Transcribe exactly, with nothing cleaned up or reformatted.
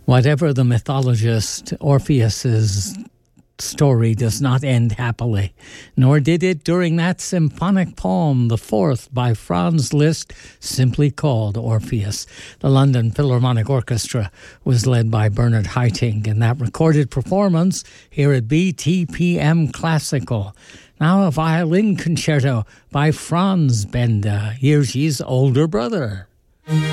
Whatever the mythologist, Orpheus's story does not end happily, nor did it during that symphonic poem, the fourth by Franz Liszt, simply called Orpheus. The London Philharmonic Orchestra was led by Bernard Haitink in that recorded performance here at B T P M Classical. Now a violin concerto by Franz Benda, Jiří's older brother.